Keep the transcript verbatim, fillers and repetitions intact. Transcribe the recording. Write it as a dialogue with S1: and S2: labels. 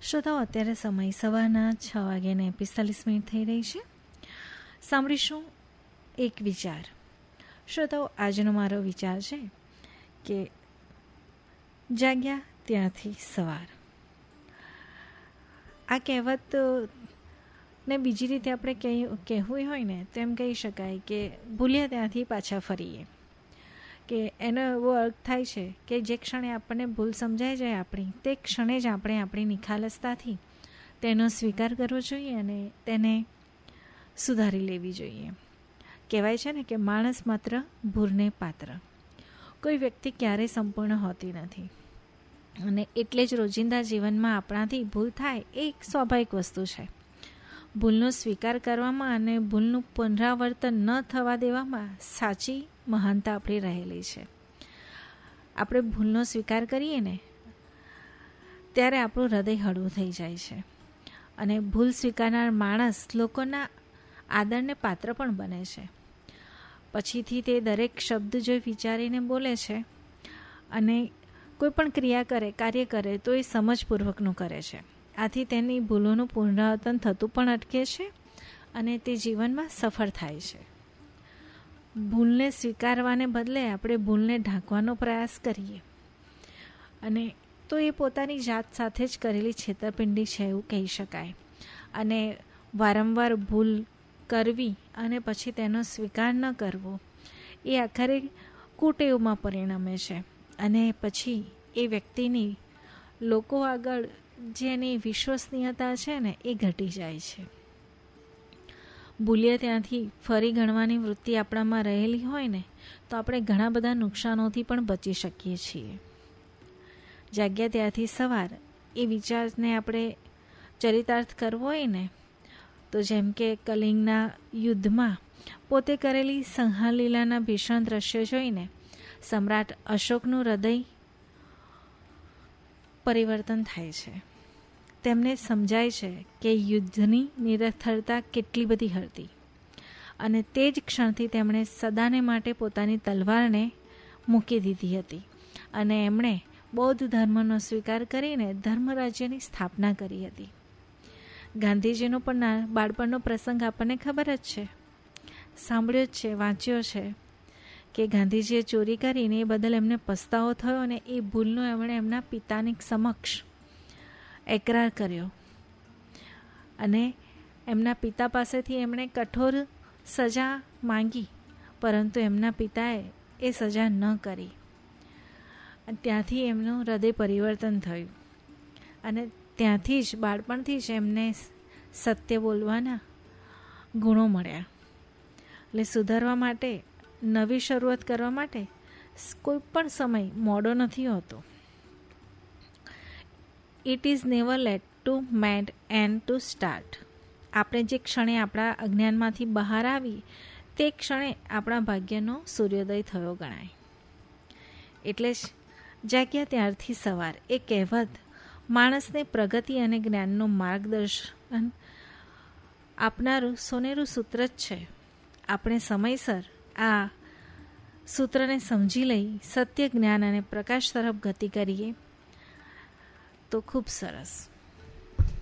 S1: શ્રોતાઓ, અત્યારે સમય સવારના છ વાગ્યાને પિસ્તાલીસ મિનિટ થઈ રહી છે. સાંભળીશું એક વિચાર. શ્રોતાઓ, આજનો મારો વિચાર છે કે જાગ્યા ત્યાંથી સવાર. આ કહેવત ને બીજી રીતે આપણે કહેવું હોય ને તો એમ કહી શકાય કે ભૂલ્યા ત્યાંથી પાછા ફરીએ. કે એનો એવો અર્થ થાય છે કે જે ક્ષણે આપણને ભૂલ સમજાઈ જાય આપણી, તે ક્ષણે જ આપણે આપણી નિખાલસતાથી તેનો સ્વીકાર કરવો જોઈએ અને તેને સુધારી લેવી જોઈએ. કહેવાય છે ને કે માણસ માત્ર ભૂલને પાત્ર. કોઈ વ્યક્તિ ક્યારેય સંપૂર્ણ હોતી નથી અને એટલે જ રોજિંદા જીવનમાં આપણાથી ભૂલ થાય એ એક સ્વાભાવિક વસ્તુ છે. ભૂલનો સ્વીકાર કરવામાં અને ભૂલનું પુનરાવર્તન ન થવા દેવામાં સાચી મહાનતા આપણી રહેલી છે. આપણે ભૂલનો સ્વીકાર કરીએ ને ત્યારે આપણું હૃદય હળવું થઈ જાય છે અને ભૂલ સ્વીકારનાર માણસ લોકોના આદરને પાત્ર પણ બને છે. પછીથી તે દરેક શબ્દ જોઈ વિચારીને બોલે છે અને કોઈ પણ ક્રિયા કરે, કાર્ય કરે તો એ સમજપૂર્વકનું કરે છે. આથી તેની ભૂલોનું પુનરાવર્તન થતું પણ અટકે છે અને તે જીવનમાં સફળ થાય છે. ભૂલને સ્વીકારવાને બદલે આપણે ભૂલને ઢાંકવાનો પ્રયાસ કરીએ અને તો એ પોતાની જાત સાથે જ કરેલી છેતરપિંડી છે એવું કહી શકાય. અને વારંવાર ભૂલ કરવી અને પછી તેનો સ્વીકાર ન કરવો એ આખરે કુટેવમાં પરિણમે છે અને પછી એ વ્યક્તિની લોકો આગળ જેની વિશ્વસનીયતા છે ને એ ઘટી જાય છે. ભૂલીએ ત્યાંથી ફરી ગણવાની વૃત્તિ આપણામાં રહેલી હોય ને તો આપણે ઘણા બધા નુકસાનોથી પણ બચી શકીએ છીએ. જાગ્યા ત્યાંથી સવાર એ વિચારને આપણે ચરિતાર્થ કરવો હોય ને તો જેમ કે કલિંગના યુદ્ધમાં પોતે કરેલી સંહાર લીલાના ભીષણ દ્રશ્યો જોઈને સમ્રાટ અશોકનું હૃદય પરિવર્તન થાય છે. તેમને સમજાય છે કે યુદ્ધની નિરર્થકતા કેટલી બધી હતી અને તે જ ક્ષણથી તેમણે સદાને માટે પોતાની તલવારને મૂકી દીધી હતી અને એમણે બૌદ્ધ ધર્મનો સ્વીકાર કરીને ધર્મરાજ્યની સ્થાપના કરી હતી. ગાંધીજીનો પણ બાળપણનો પ્રસંગ આપણને ખબર જ છે, સાંભળ્યો જ છે, વાંચ્યો છે કે ગાંધીજીએ ચોરી કરીને એ બદલ એમને પસ્તાવો થયો અને એ ભૂલનો એમણે એમના પિતાની સમક્ષ એકરાર કર્યો અને એમના પિતા પાસેથી એમણે કઠોર સજા માંગી, પરંતુ એમના પિતાએ એ સજા ન કરી. ત્યાંથી એમનું હૃદય પરિવર્તન થયું અને ત્યાંથી જ બાળપણથી જ એમને સત્ય બોલવાના ગુણો મળ્યા. એટલે સુધારવા માટે, નવી શરૂઆત કરવા માટે કોઈ પણ સમય મોડો નથી હોતો. It is never late two made and to start. આપણે જે ક્ષણે આપણા અજ્ઞાનમાંથી બહાર આવી તે ક્ષણે આપણા ભાગ્યનો સૂર્યોદય થયો ગણાય. એટલે જ જાગ્યા ત્યારથી સવાર એ કહેવત માણસને પ્રગતિ અને જ્ઞાનનું માર્ગદર્શન આપનારું સોનેરું સૂત્ર જ છે. આપણે સમયસર આ સૂત્રને સમજી લઈ સત્ય, જ્ઞાન અને પ્રકાશ તરફ ગતિ કરીએ તો ખૂબ સરસ.